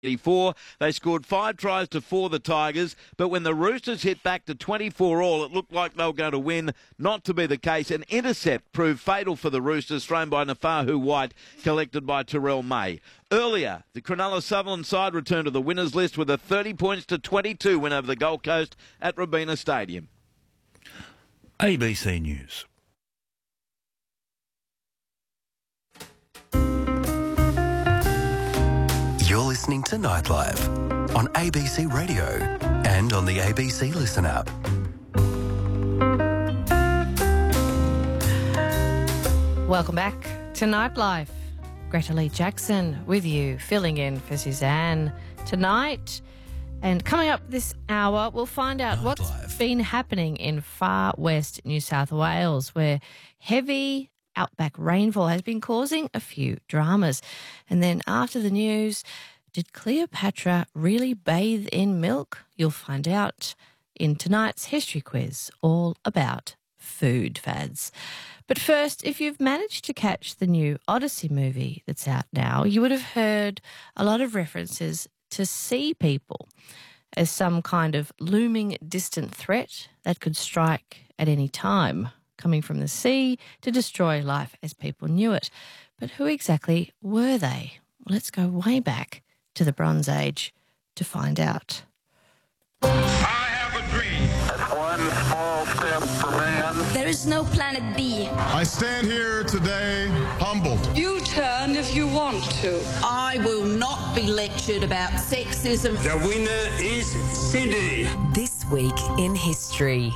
84. They scored 5 tries to 4, the Tigers, but when the Roosters hit back to 24 all, it looked like they were going to win. Not to be the case. An intercept proved fatal for the Roosters, thrown by Nafahu White, collected by Terrell May. Earlier, the Cronulla Sutherland side returned to the winners list with a 30 points to 22 win over the Gold Coast at Robina Stadium. ABC News. You're listening to Nightlife on ABC Radio and on the ABC Listen app. Welcome back to Nightlife. Greta Lee Jackson with you, filling in for Suzanne tonight. And coming up this hour, we'll find out what's been happening in far west New South Wales, where heavy outback rainfall has been causing a few dramas. And then after the news, did Cleopatra really bathe in milk? You'll find out in tonight's history quiz, all about food fads. But first, if you've managed to catch the new Odyssey movie that's out now, you would have heard a lot of references to sea people as some kind of looming distant threat that could strike at any time, coming from the sea to destroy life as people knew it. But who exactly were they? Well, let's go way back to the Bronze Age to find out. I have a dream. That's one small step for man. There is no planet B. I stand here today humbled. You turn if you want to. I will not be lectured about sexism. The winner is Sydney. This week in history.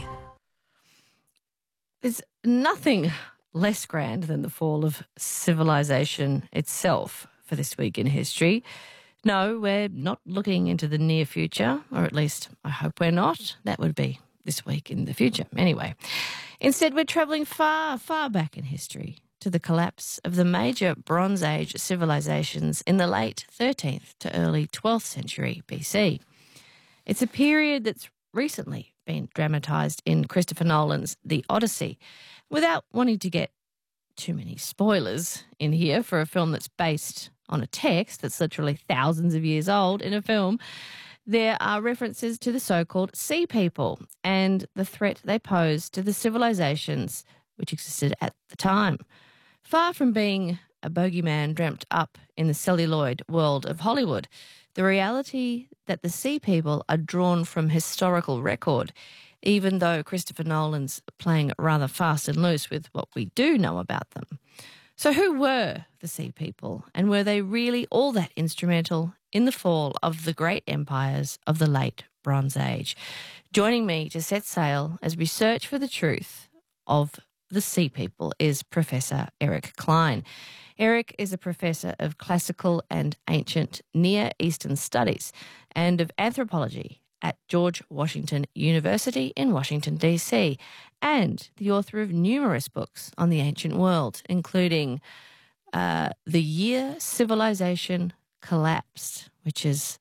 There's nothing less grand than the fall of civilization itself for this week in history. No, we're not looking into the near future, or at least I hope we're not. That would be this week in the future. Anyway, instead we're travelling far, far back in history to the collapse of the major Bronze Age civilizations in the late 13th to early 12th century BC. It's a period that's recently been dramatised in Christopher Nolan's The Odyssey. Without wanting to get too many spoilers in here for a film that's based on a text that's literally thousands of years old in a film, there are references to the so-called Sea People and the threat they pose to the civilizations which existed at the time. Far from being a bogeyman dreamt up in the celluloid world of Hollywood, the reality that the Sea People are drawn from historical record, even though Christopher Nolan's playing rather fast and loose with what we do know about them. So who were the Sea People, and were they really all that instrumental in the fall of the great empires of the late Bronze Age? Joining me to set sail as we search for the truth of the Sea People is Professor Eric Klein. Eric is a professor of classical and ancient Near Eastern studies and of anthropology at George Washington University in Washington, D.C., and the author of numerous books on the ancient world, including The Year Civilization Collapsed, which is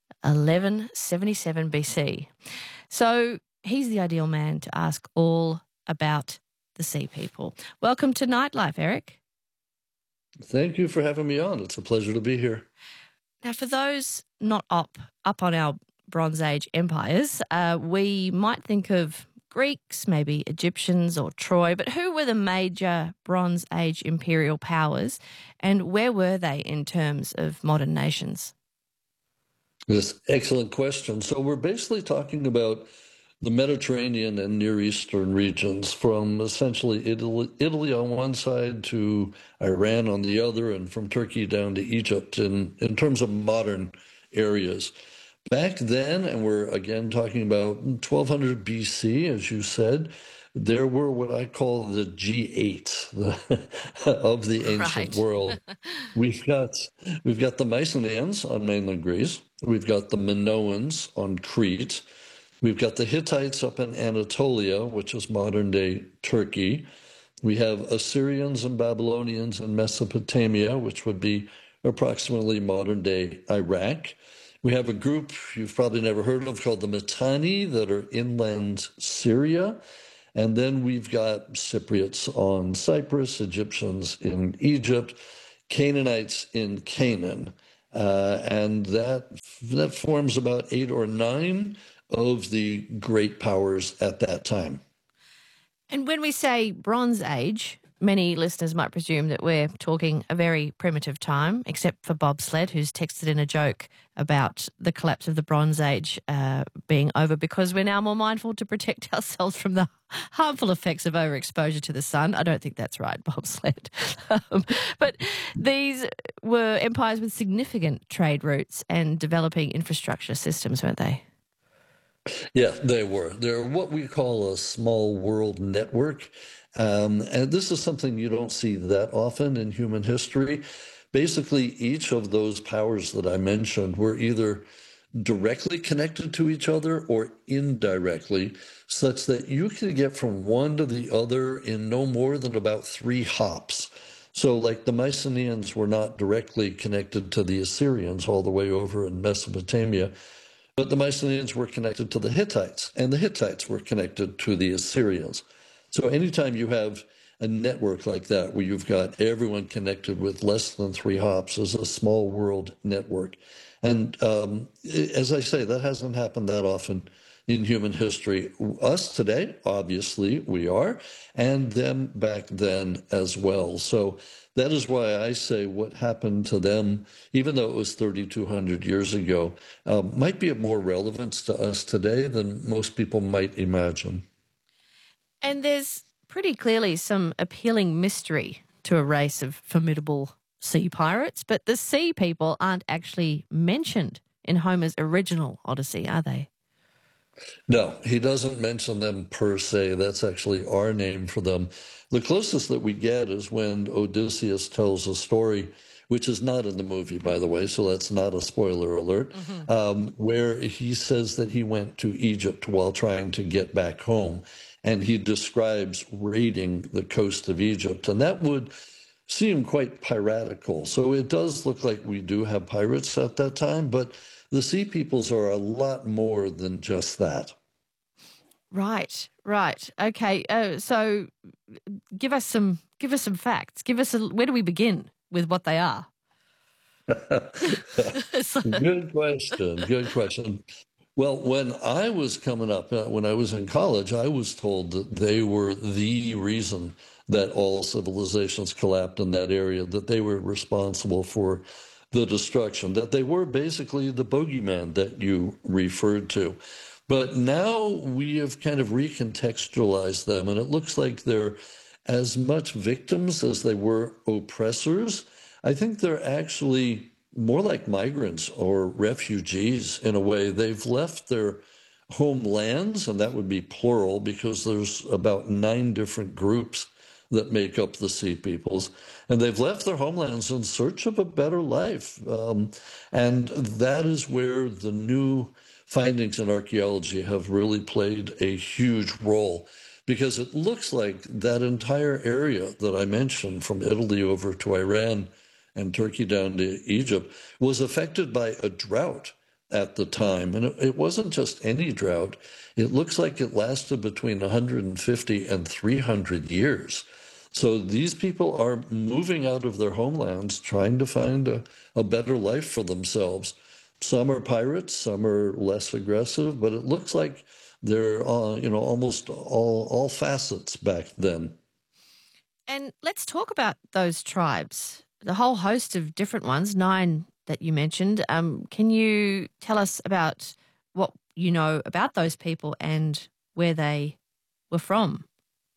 1177 BC. So he's the ideal man to ask all about the Sea People. Welcome to Nightlife, Eric. Thank you for having me on. It's a pleasure to be here. Now, for those not up on our Bronze Age empires, we might think of Greeks, maybe Egyptians or Troy, but who were the major Bronze Age imperial powers, and where were they in terms of modern nations? Yes, excellent question. So we're basically talking about the Mediterranean and Near Eastern regions, from essentially Italy on one side to Iran on the other, and from Turkey down to Egypt in terms of modern areas. Back then, and we're again talking about 1200 BC, as you said, there were what I call the G8 of the ancient world. We've got the Mycenaeans on mainland Greece. We've got the Minoans on Crete. We've got the Hittites up in Anatolia, which is modern-day Turkey. We have Assyrians and Babylonians in Mesopotamia, which would be approximately modern-day Iraq. We have a group you've probably never heard of called the Mitanni that are inland Syria. And then we've got Cypriots on Cyprus, Egyptians in Egypt, Canaanites in Canaan. and that forms about 8 or 9 of the great powers at that time. And when we say Bronze Age, many listeners might presume that we're talking a very primitive time, except for Bobsled, who's texted in a joke about the collapse of the Bronze Age being over because we're now more mindful to protect ourselves from the harmful effects of overexposure to the sun. I don't think that's right, Bobsled. But these were empires with significant trade routes and developing infrastructure systems, weren't they? Yeah, they were. They're what we call a small world network. And this is something you don't see that often in human history. Basically, each of those powers that I mentioned were either directly connected to each other or indirectly, such that you could get from one to the other in no more than about 3 hops. So like the Mycenaeans were not directly connected to the Assyrians all the way over in Mesopotamia, but the Mycenaeans were connected to the Hittites, and the Hittites were connected to the Assyrians. So anytime you have a network like that, where you've got everyone connected with less than 3 hops, is a small world network. And as I say, that hasn't happened that often in human history. Us today, obviously, we are, and them back then as well. So that is why I say what happened to them, even though it was 3,200 years ago, might be of more relevance to us today than most people might imagine. And there's pretty clearly some appealing mystery to a race of formidable sea pirates, but the sea people aren't actually mentioned in Homer's original Odyssey, are they? No, he doesn't mention them per se. That's actually our name for them. The closest that we get is when Odysseus tells a story, which is not in the movie, by the way, so that's not a spoiler alert, where he says that he went to Egypt while trying to get back home. And he describes raiding the coast of Egypt. And that would seem quite piratical. So it does look like we do have pirates at that time, but the sea peoples are a lot more than just that. Right. Okay. So give us some facts. Where do we begin with what they are? Good question. Well, when I was coming up, when I was in college, I was told that they were the reason that all civilizations collapsed in that area, that they were responsible for the destruction, that they were basically the bogeyman that you referred to. But now we have kind of recontextualized them, and it looks like they're as much victims as they were oppressors. I think they're actually more like migrants or refugees in a way. They've left their homelands, and that would be plural because there's about 9 different groups that make up the Sea Peoples, and they've left their homelands in search of a better life. And that is where the new findings in archaeology have really played a huge role, because it looks like that entire area that I mentioned, from Italy over to Iran and Turkey down to Egypt, was affected by a drought at the time. And it wasn't just any drought. It looks like it lasted between 150 and 300 years. So these people are moving out of their homelands, trying to find a better life for themselves. Some are pirates, some are less aggressive, but it looks like they're almost all facets back then. And let's talk about those tribes. The whole host of different ones, 9 that you mentioned. Can you tell us about what you know about those people and where they were from?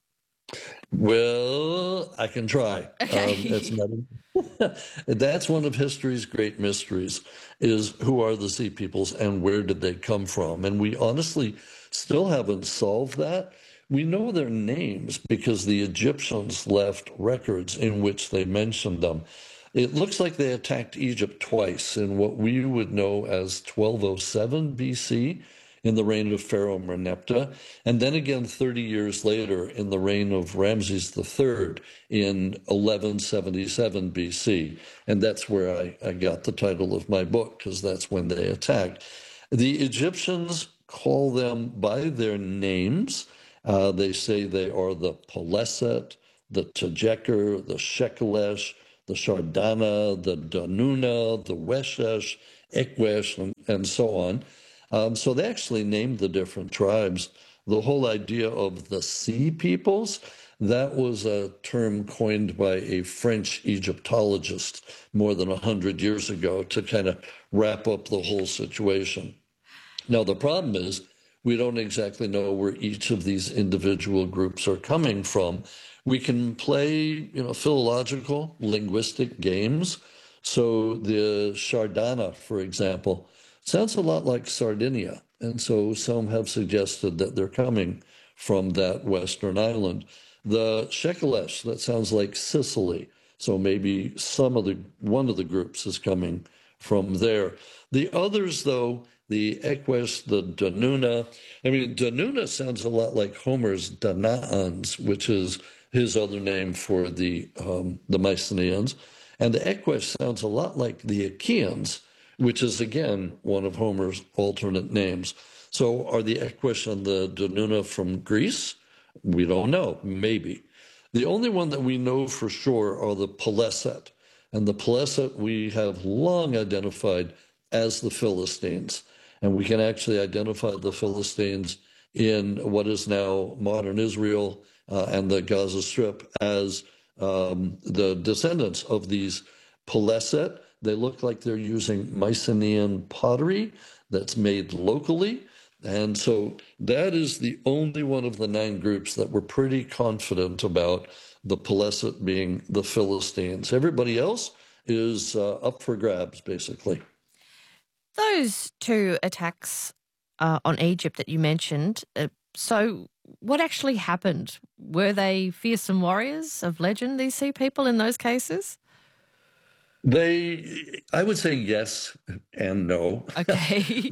Well, I can try. Okay. That's one of history's great mysteries, is who are the Sea Peoples and where did they come from? And we honestly still haven't solved that. We know their names because the Egyptians left records in which they mentioned them. It looks like they attacked Egypt twice in what we would know as 1207 BC, in the reign of Pharaoh Merneptah, and then again 30 years later in the reign of Ramses III in 1177 BC. And that's where I got the title of my book, because that's when they attacked. The Egyptians call them by their names. They say they are the Peleset, the Tejeker, the Shekelesh, the Shardana, the Danuna, the Weshesh, Ekwesh, and so on. So they actually named the different tribes. The whole idea of the Sea Peoples, that was a term coined by a French Egyptologist more than 100 years ago to kind of wrap up the whole situation. Now, the problem is we don't exactly know where each of these individual groups are coming from. We can play, philological, linguistic games. So the Shardana, for example, sounds a lot like Sardinia. And so some have suggested that they're coming from that western island. The Shekelesh, that sounds like Sicily. So maybe one of the groups is coming from there. The others, though, the Ekwesh, the Danuna. Danuna sounds a lot like Homer's Danaans, which is his other name for the Mycenaeans. And the Ekwesh sounds a lot like the Achaeans, which is, again, one of Homer's alternate names. So are the Ekwesh and the Danuna from Greece? We don't know, maybe. The only one that we know for sure are the Peleset. And the Peleset we have long identified as the Philistines. And we can actually identify the Philistines in what is now modern Israel and the Gaza Strip as the descendants of these Peleset. They look like they're using Mycenaean pottery that's made locally. And so that is the only one of the 9 groups that we're pretty confident about, the Peleset being the Philistines. Everybody else is up for grabs, basically. Those 2 attacks on Egypt that you mentioned, so what actually happened? Were they fearsome warriors of legend, these Sea People, in those cases? I would say yes and no. Okay.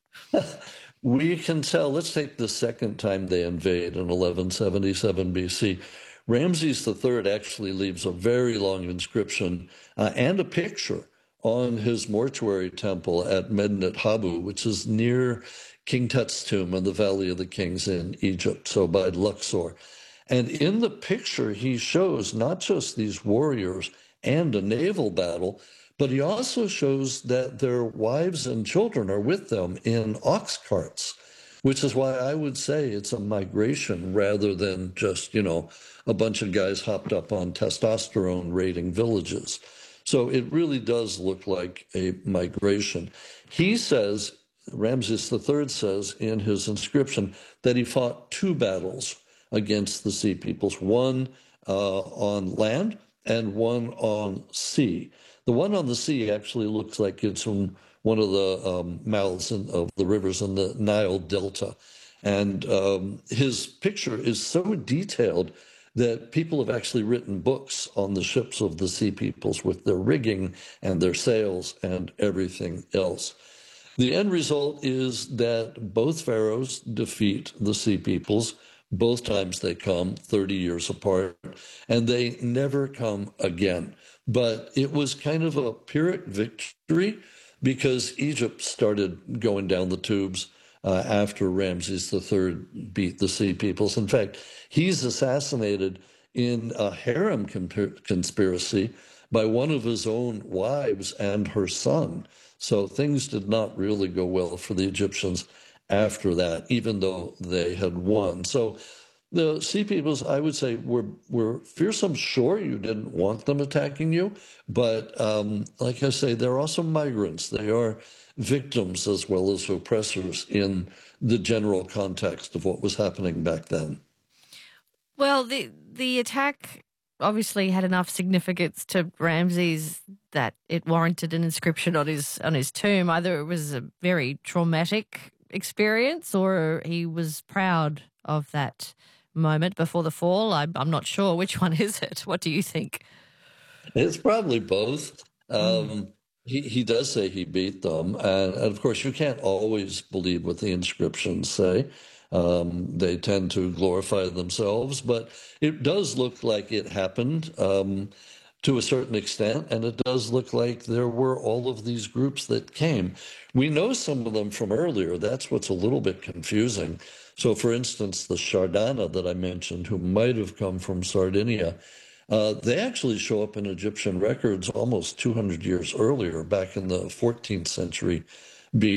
We can tell. Let's take the second time they invade in 1177 BC. Ramses III actually leaves a very long inscription and a picture on his mortuary temple at Medinet Habu, which is near King Tut's tomb in the Valley of the Kings in Egypt, so by Luxor. And in the picture, he shows not just these warriors and a naval battle, but he also shows that their wives and children are with them in ox carts, which is why I would say it's a migration rather than just, a bunch of guys hopped up on testosterone raiding villages. So it really does look like a migration. He says, Ramses III says in his inscription, that he fought 2 battles against the Sea Peoples, one on land and one on sea. The one on the sea actually looks like it's from one of the mouths of the rivers in the Nile Delta. And his picture is so detailed that people have actually written books on the ships of the Sea Peoples with their rigging and their sails and everything else. The end result is that both pharaohs defeat the Sea Peoples. Both times they come 30 years apart, and they never come again. But it was kind of a Pyrrhic victory because Egypt started going down the tubes after Ramses III beat the Sea Peoples. In fact, he's assassinated in a harem conspiracy by one of his own wives and her son. So things did not really go well for the Egyptians after that, even though they had won. So the Sea Peoples, I would say, were fearsome. Sure, you didn't want them attacking you, but like I say, they're also migrants. They are victims as well as oppressors in the general context of what was happening back then. Well, the attack obviously had enough significance to Ramses that it warranted an inscription on his tomb. Either it was a very traumatic experience or he was proud of that moment before the fall. I'm not sure. Which one is it? What do you think? It's probably both. He does say he beat them. And of course, you can't always believe what the inscriptions say. They tend to glorify themselves, but it does look like it happened to a certain extent, and it does look like there were all of these groups that came. We know some of them from earlier. That's what's a little bit confusing. So, for instance, the Shardana that I mentioned, who might have come from Sardinia, They actually show up in Egyptian records almost 200 years earlier, back in the 14th century